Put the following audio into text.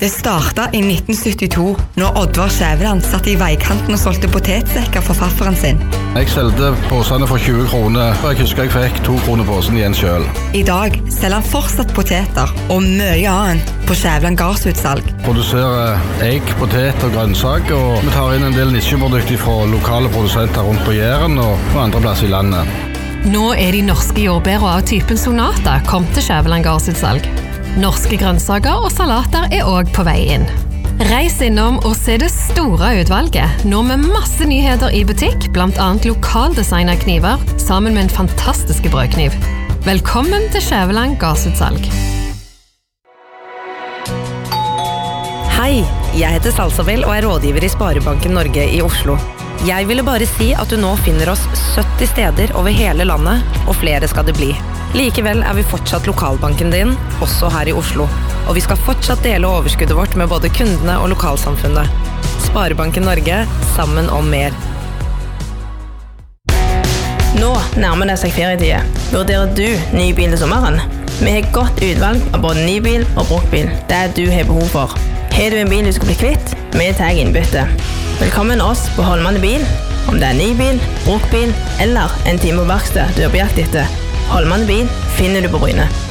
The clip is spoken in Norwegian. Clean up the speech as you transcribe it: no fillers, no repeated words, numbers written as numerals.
Det startet i 1972, når Oddvar Skjæveland satt i veikanten og solgte potetsekker for fafferen sin. Jeg solgte påsene for 20 kroner, og jeg husker jeg fikk 2 kroner påsen igjen selv. I dag selger han fortsatt poteter og mye annet på Skjæveland gardsutsalg. Produserer egg, potet og grønnsak, og vi tar inn en del nisjeprodukter fra lokale produsenter rundt på Jæren og andre plasser i landet. Nå de norske jordbærer av typen Sonata kom til Skjæveland gardsutsalg. Norske grønnsaker og salater også på vei inn. Reis innom og se det store utvalget, nå med masse nyheter i butikk, blant annet lokaldesignet kniver, sammen med en fantastisk brødkniv. Velkommen til Skjæveland gardsutsalg. Hei, jeg heter Salsabel og rådgiver i Sparebanken Norge i Oslo. Jeg ville bare si at du nå finner oss 70 steder over hele landet, og flere skal det bli. Likevel vi fortsatt lokalbanken din, også her i Oslo. Og vi skal fortsatt dele overskuddet vårt med både kundene og lokalsamfunnet. Sparebanken Norge, sammen om mer. Nå nærmer det seg ferietid. Vurderer du ny bil til sommeren? Vi har godt utvalg av både ny bil og bruktbil. Det du har behov for. Har du en bil du skal bli kvitt? Vi tar innbytte. Velkommen oss på Holmane Bil. Om det ny bil, bruktbil eller en time på verksted du har på jakt etter. Holmane Bil finner du på Bryne.